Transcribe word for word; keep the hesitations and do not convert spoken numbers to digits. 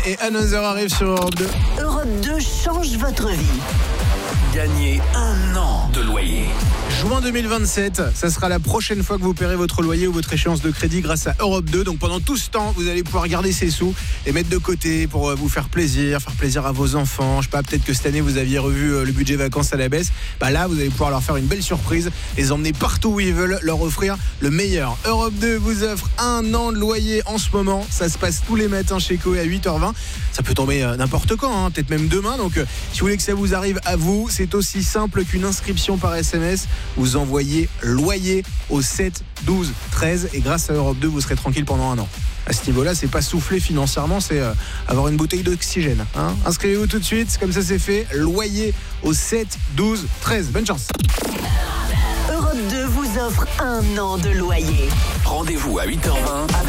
et Another arrive sur Europe deux. Europe deux change votre vie. Gagnez un an de loyer. Juin deux mille vingt-sept, ça sera la prochaine fois que vous paierez votre loyer ou votre échéance de crédit grâce à Europe deux. Donc pendant tout ce temps, vous allez pouvoir garder ces sous et mettre de côté pour vous faire plaisir, faire plaisir à vos enfants. Je sais pas, peut-être que cette année vous aviez revu le budget vacances à la baisse. Bah là, vous allez pouvoir leur faire une belle surprise, les emmener partout où ils veulent, leur offrir le meilleur. Europe deux vous offre un an de loyer en ce moment. Ça se passe tous les matins chez Coé à huit heures vingt. Ça peut tomber n'importe quand, hein, peut-être même demain. Donc si vous voulez que ça vous arrive à vous, c'est aussi simple qu'une inscription par S M S. Vous envoyez loyer au sept douze treize et grâce à Europe deux, vous serez tranquille pendant un an. À ce niveau-là, c'est pas souffler financièrement, c'est euh, avoir une bouteille d'oxygène. Hein. Inscrivez-vous tout de suite, comme ça c'est fait. Loyer au sept douze treize. Bonne chance. Europe deux vous offre un an de loyer. Rendez-vous à huit heures vingt.